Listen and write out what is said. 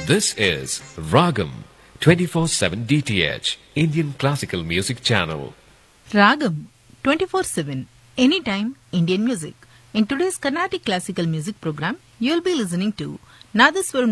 This is Ragam 24/7 DTH Indian Classical Music Channel. Ragam 24/7 Anytime Indian Music. In today's Carnatic Classical Music program, you will be listening to Nadaswaram